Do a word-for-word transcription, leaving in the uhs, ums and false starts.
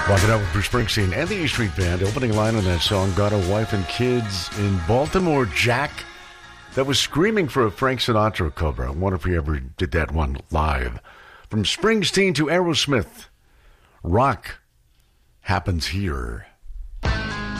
Walking out with Bruce Springsteen and the E Street Band. Opening line on that song, got a wife and kids in Baltimore, Jack. That was screaming for a Frank Sinatra cover. I wonder if he ever did that one live. From Springsteen to Aerosmith, rock happens here.